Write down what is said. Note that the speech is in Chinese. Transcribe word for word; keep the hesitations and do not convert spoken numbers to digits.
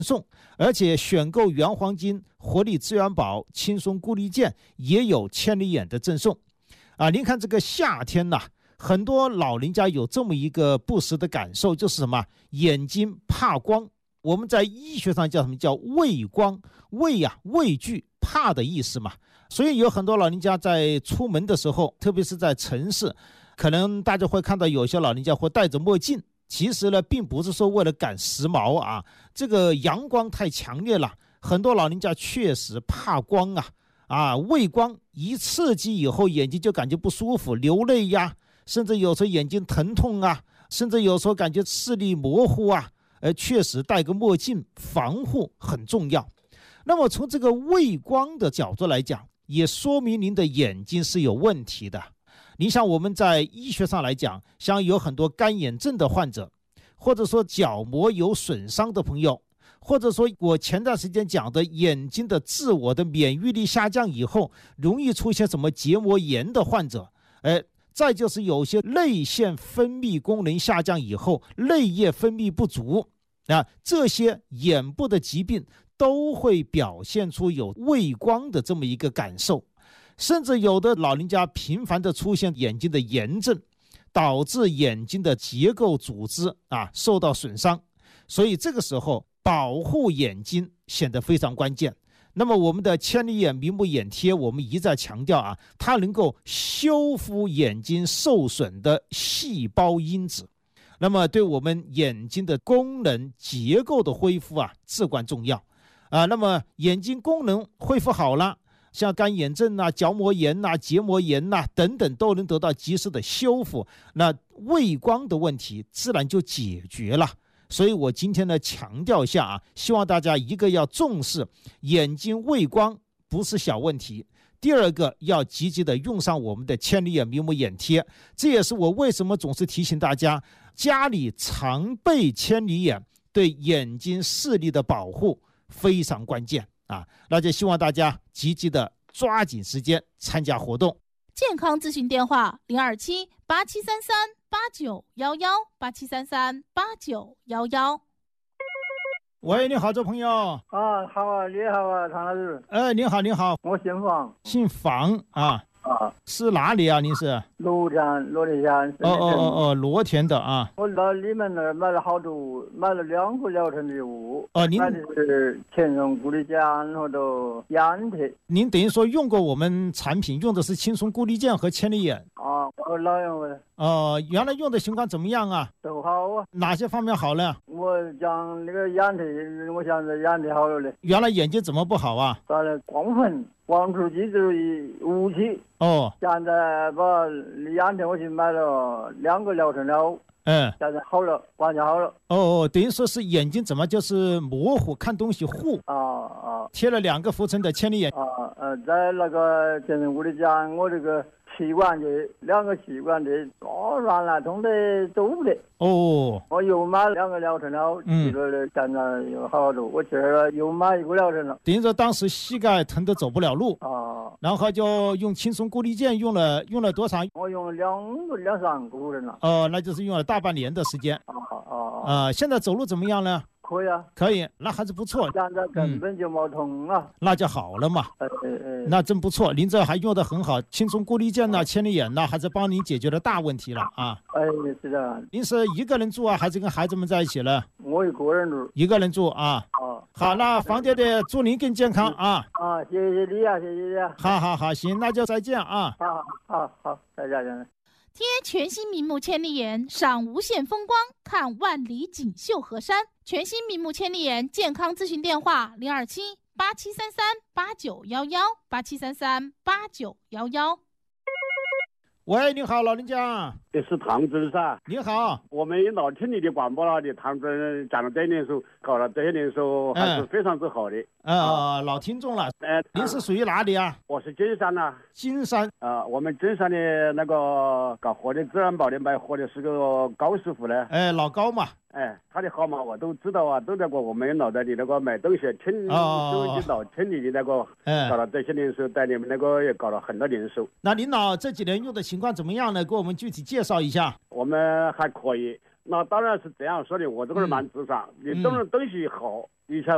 送，而且选购原黄金、活力资源宝、轻松固力健也有千里眼的赠送。啊，您看这个夏天呐、啊，很多老人家有这么一个不时的感受，就是什么？眼睛怕光。我们在医学上叫什么？叫畏光。畏啊，畏惧、怕的意思嘛。所以有很多老人家在出门的时候，特别是在城市，可能大家会看到有些老人家会戴着墨镜。其实呢，并不是说为了赶时髦啊，这个阳光太强烈了，很多老人家确实怕光啊，啊，畏光一刺激以后，眼睛就感觉不舒服，流泪呀，甚至有时候眼睛疼痛啊，甚至有时候感觉视力模糊啊，呃，确实戴个墨镜防护很重要。那么从这个畏光的角度来讲，也说明您的眼睛是有问题的。你像我们在医学上来讲，像有很多干眼症的患者，或者说角膜有损伤的朋友，或者说我前段时间讲的眼睛的自我的免疫力下降以后，容易出现什么结膜炎的患者，哎，再就是有些泪腺分泌功能下降以后，泪液分泌不足啊，这些眼部的疾病都会表现出有畏光的这么一个感受。甚至有的老人家频繁的出现眼睛的炎症，导致眼睛的结构组织啊受到损伤，所以这个时候保护眼睛显得非常关键。那么我们的千里眼明目眼贴，我们一再强调啊，它能够修复眼睛受损的细胞因子，那么对我们眼睛的功能结构的恢复啊至关重要啊。那么眼睛功能恢复好了，像干眼症啊、角膜炎啊、结膜炎啊等等都能得到及时的修复，那畏光的问题自然就解决了。所以我今天呢强调一下啊，希望大家一个要重视眼睛畏光不是小问题，第二个要积极的用上我们的千里眼明目眼贴。这也是我为什么总是提醒大家，家里常备千里眼对眼睛视力的保护非常关键啊，那就希望大家积极的抓紧时间参加活动。 健康咨询电话零二七八七三三八九幺幺八七三三八九幺幺。 喂，你好，这朋友。 啊，好啊，你好啊，唐老师。 哎，您好，您好。 我姓房。 姓房啊。 啊， 是哪里啊？您是罗田，罗田县。 哦哦哦哦，罗田的啊。 我到你们那儿买了好多，买了两个疗程的药物。 哦，您买的是轻松固力健和的眼贴。 您等于说用过我们产品，用的是轻松固力健和千里眼。 啊，我老用的。 哦、呃，原来用的情况怎么样啊？ 都好啊。 哪些方面好了？ 我讲那个眼贴，我现在眼贴好了嘞。 原来眼睛怎么不好啊？ 啥了？光粉。光出去就是雾气哦， 现在把眼贴我去买了两个疗程了， 嗯， 现在好了，完全好了。 哦哦，等于说是眼睛怎么就是模糊，看东西糊啊啊， 贴了两个浮层的千里眼啊呃，在那个健身屋里讲，我这个气管的两个气管的哦原来痛的走不得。 哦， 我又买两个疗程了，去了的现在又好多，我去了又买一个疗程了。 等于说当时膝盖疼得走不了路啊， 然后就用轻松固力健用了用了多长？ 我用了两个两三个护人了。 哦，那就是用了大半年的时间。 啊啊啊！ 呃，现在走路怎么样呢？ 可以啊， 可以，那还是不错。 现在根本就没痛啊， 嗯、那就好了嘛。 哎哎哎， 那真不错，您这还用得很好，轻松固力健呐、千里眼呐，还是帮您解决了大问题了啊。 哎，是的。 您是一个人住啊，还是跟孩子们在一起了？ 我一个人住。 一个人住啊。 啊。 好，那房爹爹祝您更健康啊。 啊，谢谢你啊，谢谢你啊。 好好好，行，那就再见啊。 好好好，再见。 贴全新明目千里眼，赏无限风光，看万里锦绣河山。全新明目千里眼健康咨询电话零二七八七三三八九幺幺八七三三八九幺幺。 喂，你好，老人家。 这是唐真噻。 你好， 我们老听你的广播了，你唐真讲了这一年书，搞了这一年书，还是非常之好的。 呃，啊、老听众了。 呃， 您是属于哪里啊？ 我是金山呐、啊。 金山。 啊、呃，我们金山的那个搞活力自然宝的买货的是个高师傅呢。 哎，老高嘛。 哎，他的号码我都知道啊，都在过我们脑袋里那个买东西听收音机老听你的那个， 哎， 搞了这些年数，带你们那个也搞了很多年数。 那领导这几年用的情况怎么样呢？给我们具体介绍一下。 我们还可以，那当然是这样说的，我这个人蛮直爽，嗯、你东东西好，以前